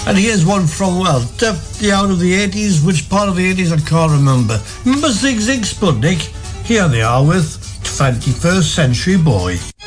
And here's one from, well, definitely out of the 80s. Which part of the 80s I can't remember. Remember Zig Zig Sputnik? Here they are with 21st Century Boy.